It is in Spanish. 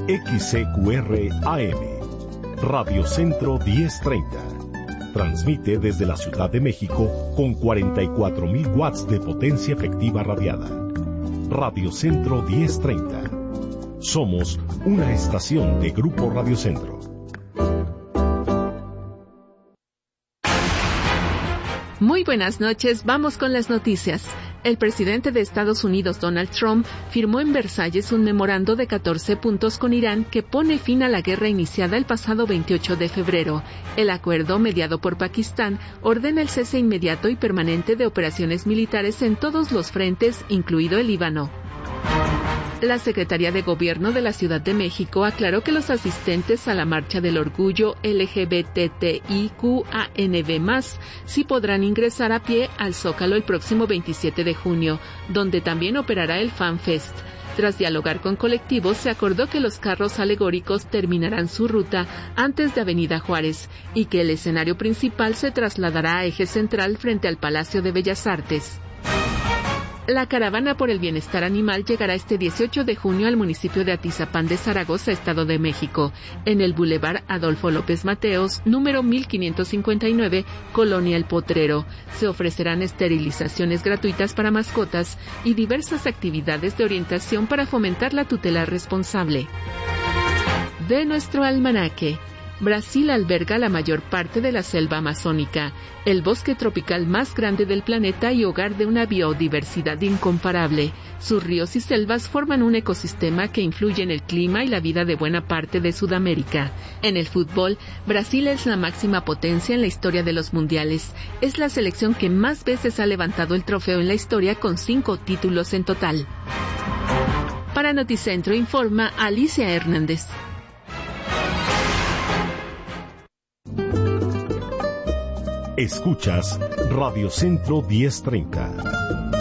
XCQR AM, Radio Centro 1030. Transmite desde la Ciudad de México con 44.000 watts de potencia efectiva radiada. Radio Centro 1030. Somos una estación de Grupo Radio Centro. Muy buenas noches, vamos con las noticias. El presidente de Estados Unidos, Donald Trump, firmó en Versalles un memorando de 14 puntos con Irán que pone fin a la guerra iniciada el pasado 28 de febrero. El acuerdo, mediado por Pakistán, ordena el cese inmediato y permanente de operaciones militares en todos los frentes, incluido el Líbano. La Secretaría de Gobierno de la Ciudad de México aclaró que los asistentes a la Marcha del Orgullo LGBTIQANB+, sí podrán ingresar a pie al Zócalo el próximo 27 de junio, donde también operará el Fan Fest. Tras dialogar con colectivos, se acordó que los carros alegóricos terminarán su ruta antes de Avenida Juárez y que el escenario principal se trasladará a Eje Central frente al Palacio de Bellas Artes. La caravana por el bienestar animal llegará este 18 de junio al municipio de Atizapán de Zaragoza, Estado de México, en el Boulevard Adolfo López Mateos, número 1559, Colonia El Potrero. Se ofrecerán esterilizaciones gratuitas para mascotas y diversas actividades de orientación para fomentar la tutela responsable. De nuestro almanaque. Brasil alberga la mayor parte de la selva amazónica, el bosque tropical más grande del planeta y hogar de una biodiversidad incomparable. Sus ríos y selvas forman un ecosistema que influye en el clima y la vida de buena parte de Sudamérica. En el fútbol, Brasil es la máxima potencia en la historia de los mundiales. Es la selección que más veces ha levantado el trofeo en la historia con 5 títulos en total. Para Noticentro informa Alicia Hernández. Escuchas Radio Centro 1030.